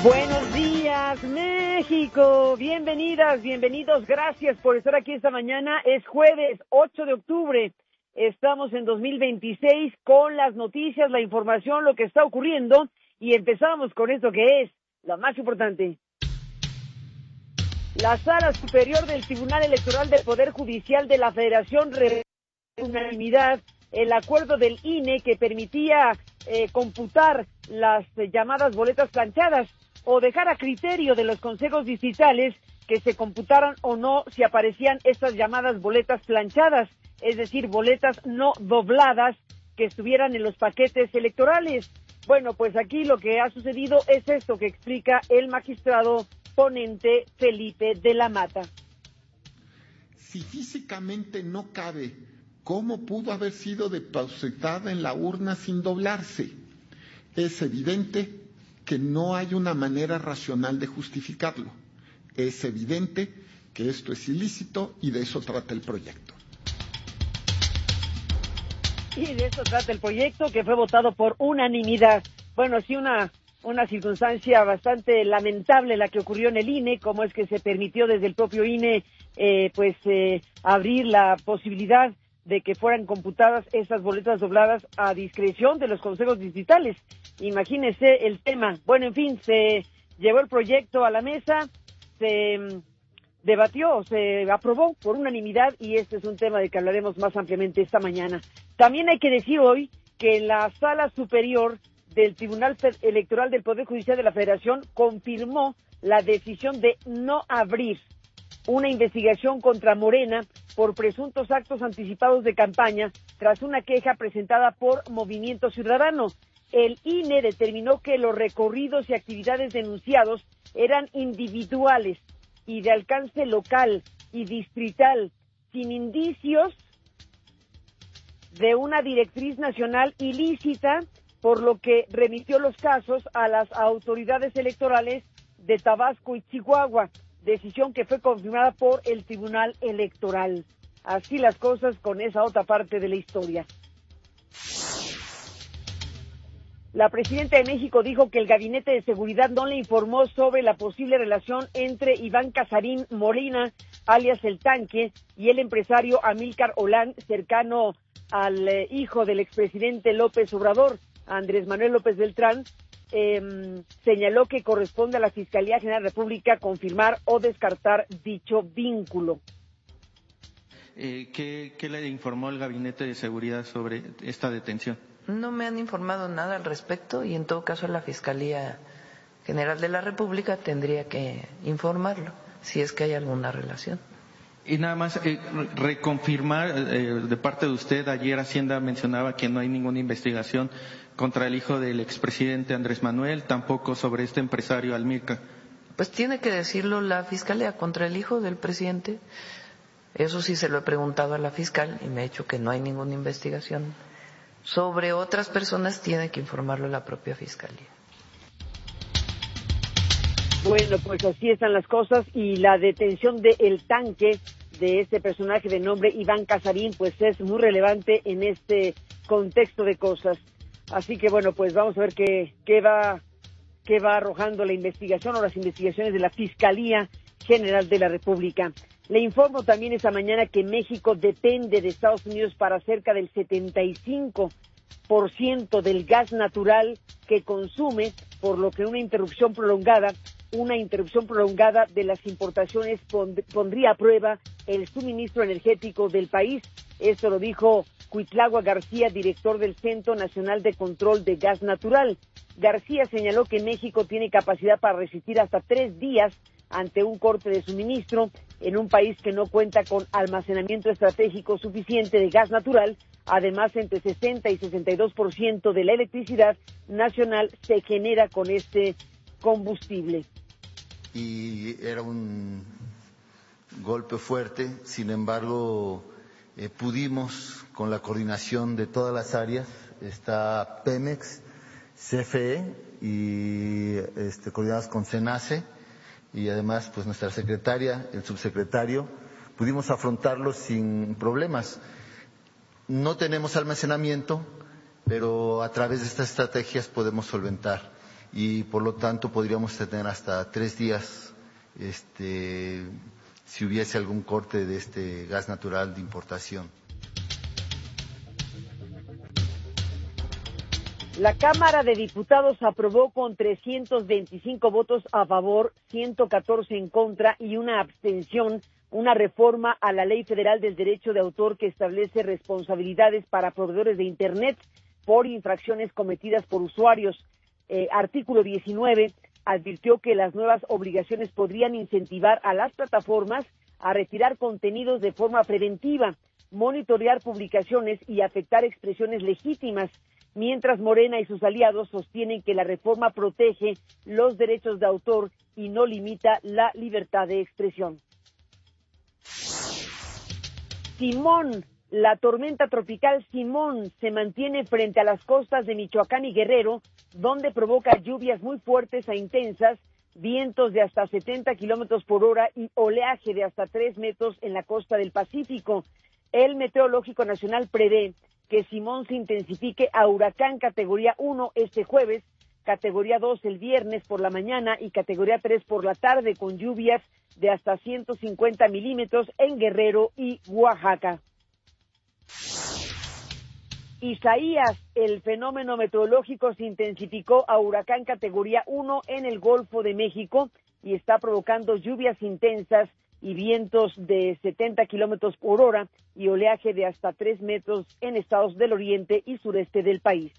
Buenos días, México. Bienvenidas, bienvenidos. Gracias por estar aquí esta mañana. Es jueves 8 de octubre. Estamos en 2026 con las noticias, la información, lo que está ocurriendo. Y empezamos con esto que es lo más importante. La Sala Superior del Tribunal Electoral del Poder Judicial de la Federación reveló por unanimidad el acuerdo del INE que permitía computar las llamadas boletas planchadas o dejar a criterio de los consejos distritales que se computaran o no si aparecían estas llamadas boletas planchadas, es decir, boletas no dobladas que estuvieran en los paquetes electorales. Bueno, pues aquí lo que ha sucedido es esto que explica el magistrado ponente Felipe de la Mata. Si físicamente no cabe, ¿cómo pudo haber sido depositada en la urna sin doblarse? Es evidente que no hay una manera racional de justificarlo. Es evidente que esto es ilícito y de eso trata el proyecto. Y de eso trata el proyecto que fue votado por unanimidad. Bueno, sí, una circunstancia bastante lamentable la que ocurrió en el INE, como es que se permitió desde el propio INE abrir la posibilidad de que fueran computadas esas boletas dobladas a discreción de los consejos distritales. Imagínese el tema. Bueno, en fin, se llevó el proyecto a la mesa, se debatió, se aprobó por unanimidad y este es un tema de que hablaremos más ampliamente esta mañana. También hay que decir hoy que la Sala Superior del Tribunal Electoral del Poder Judicial de la Federación confirmó la decisión de no abrir una investigación contra Morena por presuntos actos anticipados de campaña tras una queja presentada por Movimiento Ciudadano. El INE determinó que los recorridos y actividades denunciados eran individuales y de alcance local y distrital, sin indicios de una directriz nacional ilícita, por lo que remitió los casos a las autoridades electorales de Tabasco y Chihuahua, decisión que fue confirmada por el Tribunal Electoral. Así las cosas con esa otra parte de la historia. La presidenta de México dijo que el Gabinete de Seguridad no le informó sobre la posible relación entre Iván Casarín Molina, alias El Tanque, y el empresario Amílcar Olán, cercano al hijo del expresidente López Obrador, Andrés Manuel López Beltrán. Señaló que corresponde a la Fiscalía General de la República confirmar o descartar dicho vínculo. ¿Qué le informó el Gabinete de Seguridad sobre esta detención? No me han informado nada al respecto y en todo caso la Fiscalía General de la República tendría que informarlo si es que hay alguna relación. Y nada más reconfirmar de parte de usted, ayer Hacienda mencionaba que no hay ninguna investigación contra el hijo del expresidente Andrés Manuel, tampoco sobre este empresario Amílcar. Pues tiene que decirlo la Fiscalía contra el hijo del presidente. Eso sí se lo he preguntado a la fiscal y me ha dicho que no hay ninguna investigación. Sobre otras personas tiene que informarlo la propia Fiscalía. Bueno, pues así están las cosas y la detención de El Tanque, de este personaje de nombre Iván Casarín, pues es muy relevante en este contexto de cosas. Así que bueno, pues vamos a ver qué va arrojando la investigación o las investigaciones de la Fiscalía General de la República. Le informo también esta mañana que México depende de Estados Unidos para cerca del 75% del gas natural que consume, por lo que una interrupción prolongada de las importaciones pondría a prueba el suministro energético del país. Esto lo dijo Cuitlagua García, director del Centro Nacional de Control de Gas Natural. García señaló que México tiene capacidad para resistir hasta 3 días ante un corte de suministro en un país que no cuenta con almacenamiento estratégico suficiente de gas natural. Además, entre 60 y 62% de la electricidad nacional se genera con este combustible. Y era un golpe fuerte, sin embargo, pudimos, con la coordinación de todas las áreas, está Pemex, CFE y coordinados con CENACE, y además pues nuestra secretaria, el subsecretario, pudimos afrontarlo sin problemas. No tenemos almacenamiento, pero a través de estas estrategias podemos solventar. y por lo tanto podríamos tener hasta 3 días si hubiese algún corte de este gas natural de importación. La Cámara de Diputados aprobó con 325 votos a favor, 114 en contra y una abstención una reforma a la Ley Federal del Derecho de Autor que establece responsabilidades para proveedores de Internet por infracciones cometidas por usuarios. Artículo 19 advirtió que las nuevas obligaciones podrían incentivar a las plataformas a retirar contenidos de forma preventiva, monitorear publicaciones y afectar expresiones legítimas, mientras Morena y sus aliados sostienen que la reforma protege los derechos de autor y no limita la libertad de expresión. Simón, la tormenta tropical Simón se mantiene frente a las costas de Michoacán y Guerrero, donde provoca lluvias muy fuertes e intensas, vientos de hasta 70 kilómetros por hora y oleaje de hasta 3 metros en la costa del Pacífico. El Meteorológico Nacional prevé que Simón se intensifique a huracán categoría 1 este jueves, categoría 2 el viernes por la mañana y categoría 3 por la tarde, con lluvias de hasta 150 milímetros en Guerrero y Oaxaca. Isaías, el fenómeno meteorológico se intensificó a huracán categoría 1 en el Golfo de México y está provocando lluvias intensas y vientos de 70 kilómetros por hora y oleaje de hasta 3 metros en estados del oriente y sureste del país.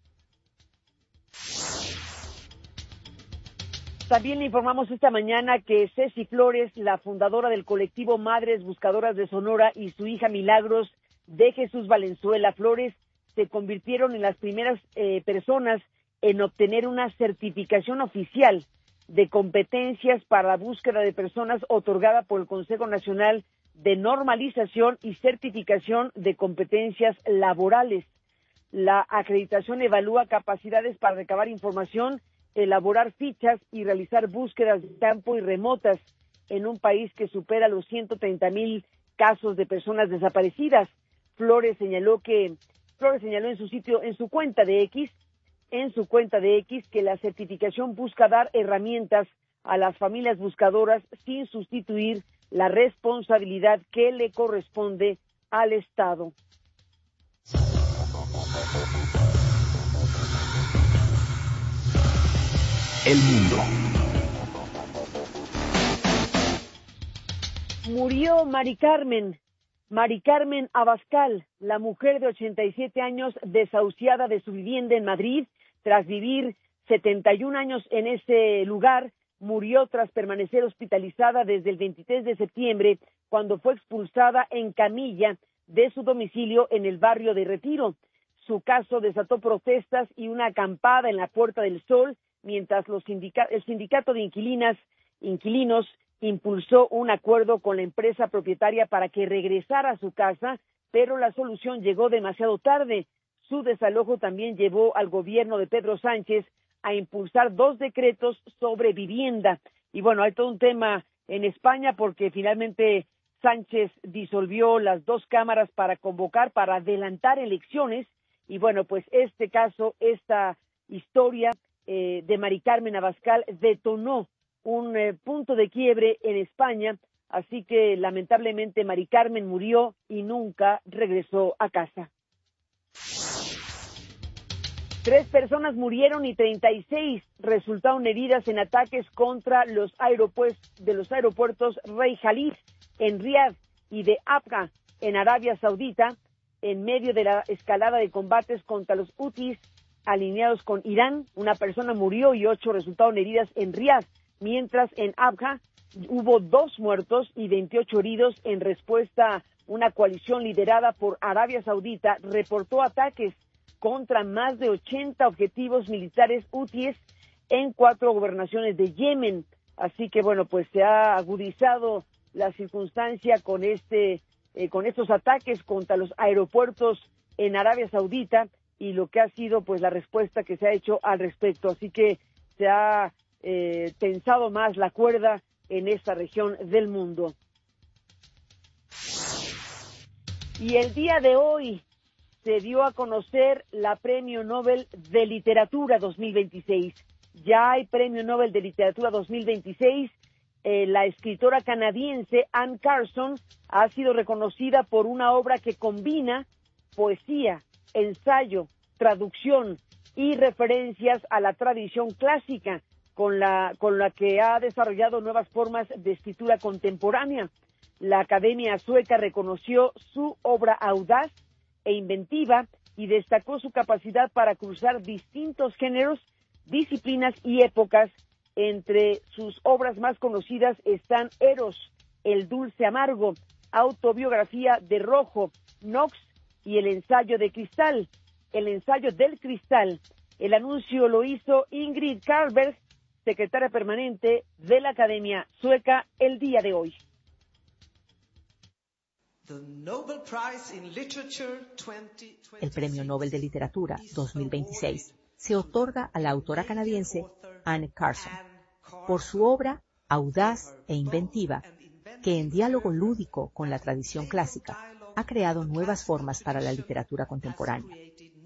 También le informamos esta mañana que Ceci Flores, la fundadora del colectivo Madres Buscadoras de Sonora, y su hija Milagros de Jesús Valenzuela Flores se convirtieron en las primeras personas en obtener una certificación oficial de competencias para la búsqueda de personas otorgada por el Consejo Nacional de Normalización y Certificación de Competencias Laborales. La acreditación evalúa capacidades para recabar información, elaborar fichas y realizar búsquedas de campo y remotas en un país que supera los 130,000 casos de personas desaparecidas. Flores señaló en su cuenta de X, que la certificación busca dar herramientas a las familias buscadoras sin sustituir la responsabilidad que le corresponde al Estado. El mundo. Murió Mari Carmen Abascal, la mujer de 87 años desahuciada de su vivienda en Madrid. Tras vivir 71 años en ese lugar, murió tras permanecer hospitalizada desde el 23 de septiembre, cuando fue expulsada en camilla de su domicilio en el barrio de Retiro. Su caso desató protestas y una acampada en la Puerta del Sol, mientras el sindicato de inquilinos impulsó un acuerdo con la empresa propietaria para que regresara a su casa, pero la solución llegó demasiado tarde. Su desalojo también llevó al gobierno de Pedro Sánchez a impulsar 2 decretos sobre vivienda. Y bueno, hay todo un tema en España porque finalmente Sánchez disolvió las 2 cámaras para adelantar elecciones. Y bueno, pues esta historia de Mari Carmen Abascal detonó un punto de quiebre en España, así que lamentablemente Mari Carmen murió y nunca regresó a casa. 3 personas murieron y 36 resultaron heridas en ataques contra los aeropuertos Rey Khalid en Riad y de Abha en Arabia Saudita, en medio de la escalada de combates contra los hutis alineados con Irán. Una persona murió y 8 resultaron heridas en Riad, mientras en Abha hubo 2 muertos y 28 heridos. En respuesta, una coalición liderada por Arabia Saudita reportó ataques contra más de 80 objetivos militares hutíes en 4 gobernaciones de Yemen. Así que bueno, pues se ha agudizado la circunstancia con estos ataques contra los aeropuertos en Arabia Saudita y lo que ha sido pues la respuesta que se ha hecho al respecto. Así que se ha tensado más la cuerda en esta región del mundo. Y el día de hoy se dio a conocer la Premio Nobel de Literatura 2026. ya hay Premio Nobel de Literatura 2026. La escritora canadiense Anne Carson ha sido reconocida por una obra que combina poesía, ensayo, traducción y referencias a la tradición clásica, con la que ha desarrollado nuevas formas de escritura contemporánea. La Academia Sueca reconoció su obra audaz e inventiva y destacó su capacidad para cruzar distintos géneros, disciplinas y épocas. Entre sus obras más conocidas están Eros, El dulce amargo, Autobiografía de rojo, Nox y El ensayo de cristal, El ensayo del cristal. El anuncio lo hizo Ingrid Carlberg, secretaria permanente de la Academia Sueca, el día de hoy. El Premio Nobel de Literatura 2026 se otorga a la autora canadiense Anne Carson por su obra audaz e inventiva, que en diálogo lúdico con la tradición clásica ha creado nuevas formas para la literatura contemporánea.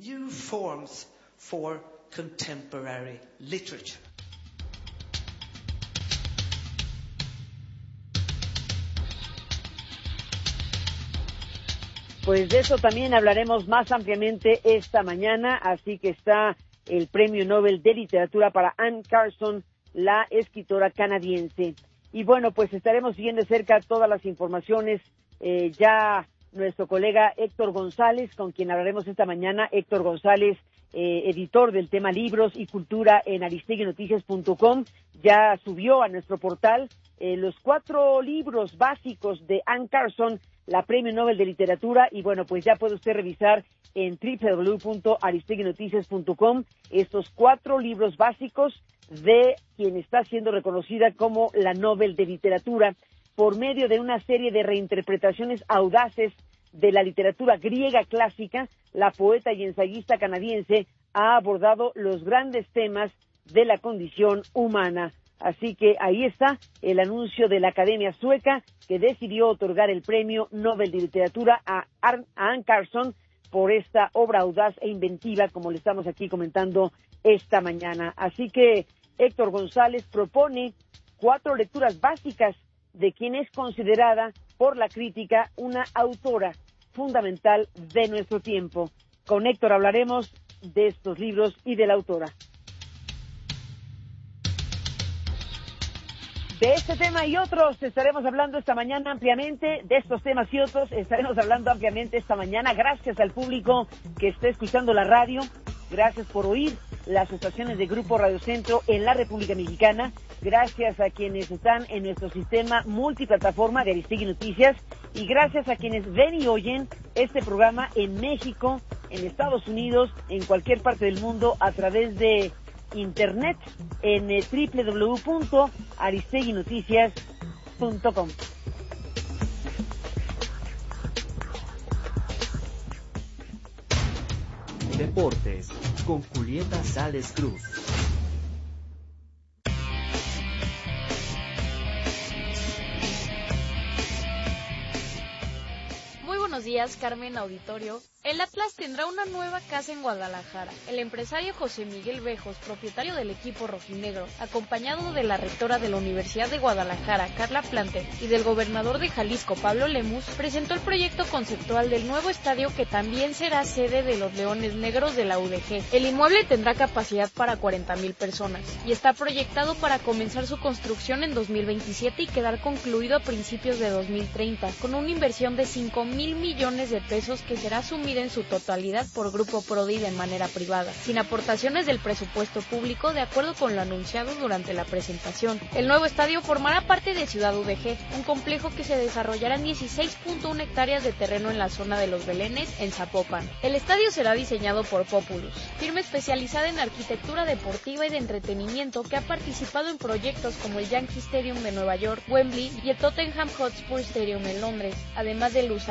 Pues de eso también hablaremos más ampliamente esta mañana, así que está el Premio Nobel de Literatura para Anne Carson, la escritora canadiense. Y bueno, pues estaremos siguiendo de cerca todas las informaciones. Ya nuestro colega Héctor González, con quien hablaremos esta mañana, Héctor González, editor del tema Libros y Cultura en aristeguinoticias.com, ya subió a nuestro portal los 4 libros básicos de Anne Carson, la Premio Nobel de Literatura, y bueno, pues ya puede usted revisar en www.aristeguinoticias.com estos 4 libros básicos de quien está siendo reconocida como la Nobel de Literatura por medio de una serie de reinterpretaciones audaces de la literatura griega clásica. La poeta y ensayista canadiense ha abordado los grandes temas de la condición humana. Así que ahí está el anuncio de la Academia Sueca, que decidió otorgar el Premio Nobel de Literatura a Anne Carson por esta obra audaz e inventiva, como le estamos aquí comentando esta mañana. Así que Héctor González propone 4 lecturas básicas de quien es considerada por la crítica una autora fundamental de nuestro tiempo. Con Héctor hablaremos de estos libros y de la autora. De este tema y otros estaremos hablando esta mañana ampliamente. De estos temas y otros estaremos hablando ampliamente esta mañana. Gracias al público que está escuchando la radio. Gracias por oír las estaciones de Grupo Radio Centro en la República Mexicana. Gracias a quienes están en nuestro sistema multiplataforma de Aristegui Noticias. Y gracias a quienes ven y oyen este programa en México, en Estados Unidos, en cualquier parte del mundo a través de internet en www.aristeguinoticias.com. Deportes con Julieta Sales Cruz. Buenos días, Carmen Auditorio. El Atlas tendrá una nueva casa en Guadalajara. El empresario José Miguel Bejos, propietario del equipo rojinegro, acompañado de la rectora de la Universidad de Guadalajara, Carla Planter, y del gobernador de Jalisco, Pablo Lemus, presentó el proyecto conceptual del nuevo estadio que también será sede de los Leones Negros de la UDG. El inmueble tendrá capacidad para 40,000 personas y está proyectado para comenzar su construcción en 2027 y quedar concluido a principios de 2030, con una inversión de 5,000 millones de pesos que será asumida en su totalidad por Grupo Prodi de manera privada, sin aportaciones del presupuesto público, de acuerdo con lo anunciado durante la presentación. El nuevo estadio formará parte de Ciudad UDG, un complejo que se desarrollará en 16.1 hectáreas de terreno en la zona de Los Belenes, en Zapopan. El estadio será diseñado por Populus, firma especializada en arquitectura deportiva y de entretenimiento que ha participado en proyectos como el Yankee Stadium de Nueva York, Wembley y el Tottenham Hotspur Stadium en Londres, además del Lusail de Qatar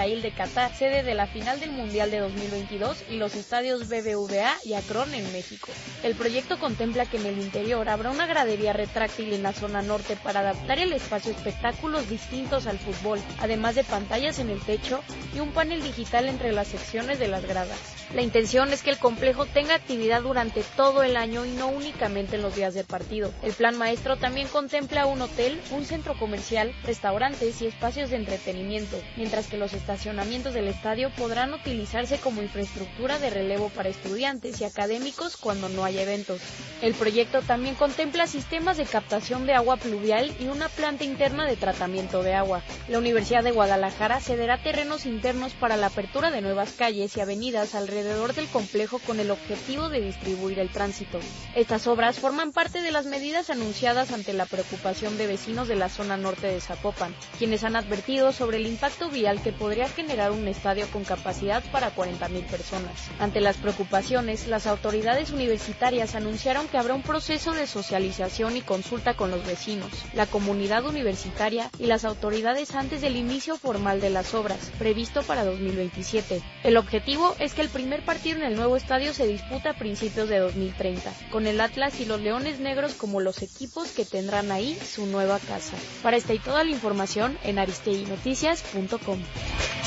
Guadalajara, sede de la final del Mundial de 2022, y los estadios BBVA y Akron en México. El proyecto contempla que en el interior habrá una gradería retráctil en la zona norte para adaptar el espacio a espectáculos distintos al fútbol, además de pantallas en el techo y un panel digital entre las secciones de las gradas. La intención es que el complejo tenga actividad durante todo el año y no únicamente en los días del partido. El plan maestro también contempla un hotel, un centro comercial, restaurantes y espacios de entretenimiento, mientras que los estacionamientos del estadio podrán utilizarse como infraestructura de relevo para estudiantes y académicos cuando no haya eventos. El proyecto también contempla sistemas de captación de agua pluvial y una planta interna de tratamiento de agua. La Universidad de Guadalajara cederá terrenos internos para la apertura de nuevas calles y avenidas alrededor del complejo con el objetivo de distribuir el tránsito. Estas obras forman parte de las medidas anunciadas ante la preocupación de vecinos de la zona norte de Zapopan, quienes han advertido sobre el impacto vial que podría generar un estadio con capacidad para 40,000 personas. Ante las preocupaciones, las autoridades universitarias anunciaron que habrá un proceso de socialización y consulta con los vecinos, la comunidad universitaria y las autoridades antes del inicio formal de las obras, previsto para 2027. El objetivo es que el primer partido en el nuevo estadio se disputa a principios de 2030, con el Atlas y los Leones Negros como los equipos que tendrán ahí su nueva casa. Para esta y toda la información en aristeguinoticias.com.